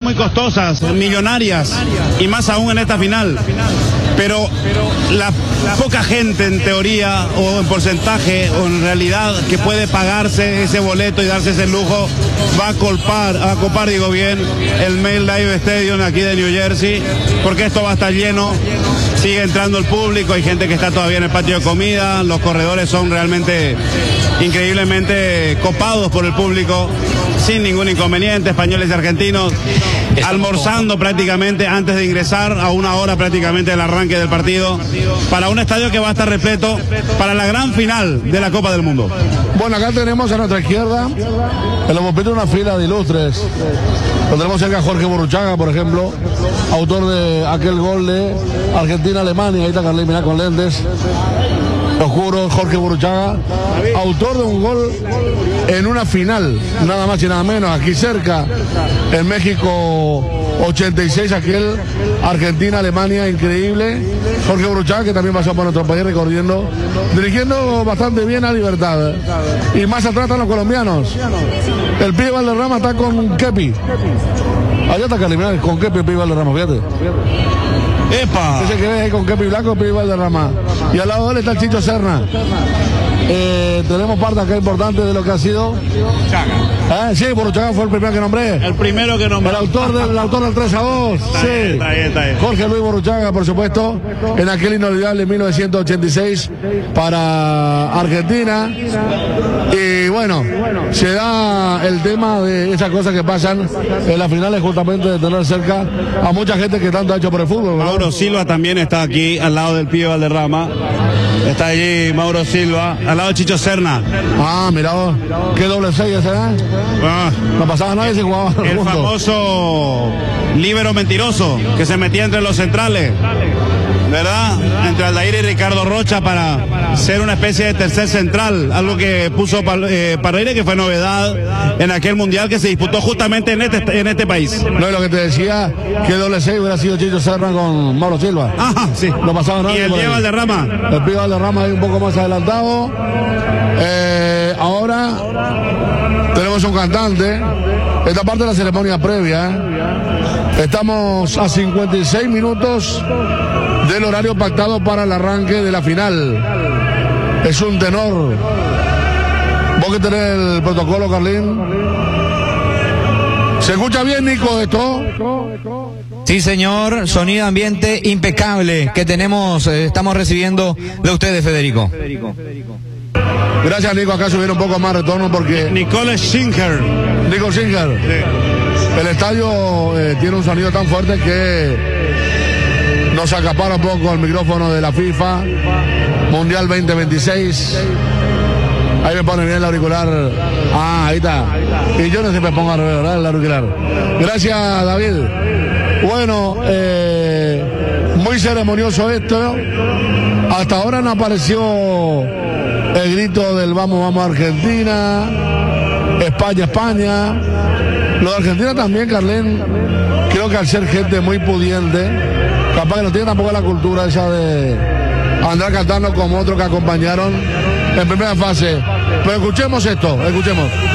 muy costosas, millonarias, y más aún en esta final. Pero la poca gente en teoría o en porcentaje o en realidad que puede pagarse ese boleto y darse ese lujo va a copar el Mail Live Stadium aquí de New Jersey, porque esto va a estar lleno, sigue entrando el público, hay gente que está todavía en el patio de comida, los corredores son realmente increíblemente copados por el público, sin ningún inconveniente, españoles y argentinos almorzando prácticamente antes de ingresar a una hora prácticamente del arranque del partido, para un estadio que va a estar repleto para la gran final de la Copa del Mundo. Bueno, acá tenemos a nuestra izquierda, en los momentos una fila de ilustres. Lo tenemos cerca a Jorge Burruchaga, por ejemplo, autor de aquel gol de Argentina-Alemania. Ahí está Carlín, mirá, con lentes oscuros, Jorge Burruchaga, autor de un gol en una final, nada más y nada menos, aquí cerca, en México 86, aquel Argentina-Alemania increíble. Jorge Burruchaga, que también pasó por nuestro país dirigiendo bastante bien a Libertad. Y más atrás están los colombianos. El pibe Valderrama está con Kepi. Allá está Carliminal, con Kepi el pibe Valderrama, fíjate. ¡Epa! Ese que ves ahí con Kepi Blanco, pibe Valderrama. Y al lado de él está el Chicho Serna. Tenemos parte acá importante de lo que ha sido Chaga. Sí, Burruchaga fue el primero que nombré. El primero que nombré. El autor del 3-2. Está bien. Jorge Luis Burruchaga, por supuesto, en aquel inolvidable 1986 para Argentina. Y bueno, se da el tema de esas cosas que pasan en las finales, justamente de tener cerca a mucha gente que tanto ha hecho por el fútbol, ¿verdad? Mauro Silva también está aquí al lado del pibe Valderrama. Está allí Mauro Silva, al lado de Chicho Serna. Ah, mira vos, qué doble 6 ese, no pasaba nadie, se jugaba. El famoso líbero mentiroso que se metía entre los centrales, ¿verdad? Entre Aldair y Ricardo Rocha para ser una especie de tercer central, algo que puso Parreira, que fue novedad en aquel mundial que se disputó justamente en este país. No es lo que te decía, que doble 6 hubiera sido Chicho Serna con Mauro Silva. Ajá, sí. No pasaba nada. Y el pibe Valderrama. El pibe Valderrama ahí un poco más adelantado. Ahora tenemos un cantante. Esta parte de la ceremonia previa. Estamos a 56 minutos del horario pactado para el arranque de la final. Es un tenor. Vos que tenés el protocolo, Carlín. ¿Se escucha bien, Nico, esto? Sí, señor, sonido ambiente impecable que estamos recibiendo de ustedes, Federico. Gracias, Nico. Acá subieron un poco más retorno porque... Nicole Schinger. Nico Schinger. Sí. El estadio tiene un sonido tan fuerte que nos acapara un poco el micrófono de la FIFA Mundial 2026. Ahí me pone bien el auricular. Ah, ahí está. Y yo no siempre pongo el auricular. Gracias, David. Bueno, muy ceremonioso esto. Hasta ahora no apareció el grito del vamos Argentina, España, España. Lo de Argentina también, Carlén, creo que al ser gente muy pudiente, capaz que no tiene tampoco la cultura esa de andar cantando como otros que acompañaron en primera fase. Pero escuchemos esto, escuchemos.